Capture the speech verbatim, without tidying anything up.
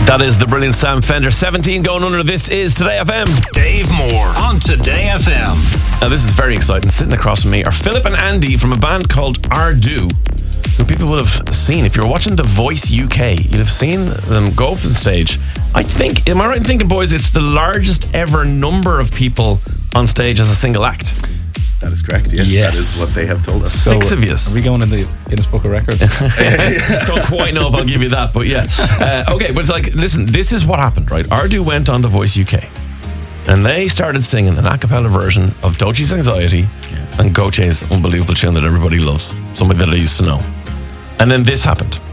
That is the brilliant Sam Fender. seventeen going under. This is Today F M. Dave Moore on Today F M. Now this is very exciting. Sitting across from me are Philip and Andy from a band called Ardu, who people would have seen. If you were watching The Voice U K, you'd have seen them go up on stage. I think, am I right in thinking, boys, it's the largest ever number of people on stage as a single act? That is correct, yes. Yes. That is what they have told us. Six So, of you. Are we going in the Guinness Book of Records? Don't quite know if I'll give you that, but yeah. Uh, okay, but it's like, listen, this is what happened, right? Ardu went on The Voice U K and they started singing an a cappella version of Dochi's Anxiety yeah. and Goche's unbelievable tune that everybody loves, somebody that I used to know. And then this happened.